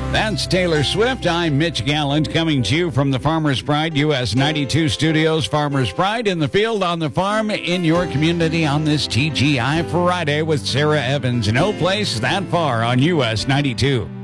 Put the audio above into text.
That's Taylor Swift. I'm Mitch Gallant coming to you from the Farmers Pride US 92 Studios. Farmers Pride in the field, on the farm, in your community on this TGI Friday with Sarah Evans. No place that far on US 92.